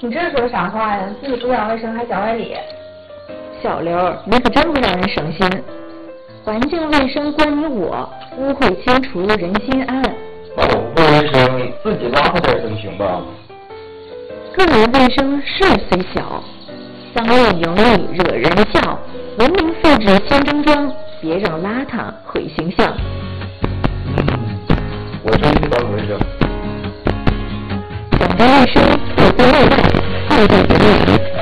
你这说啥话呀？自己不讲卫生还讲外理。 小刘，你可真会让人省心。环境卫生关你我，污秽清除人心安。 保护卫生自己拉快点能行吧？ 个人卫生事虽小，脏乱盈利惹人笑。文明素质先争装，别让邋遢毁形象。 我真去保护卫生。 讲究卫生，不分内外，厚道节目。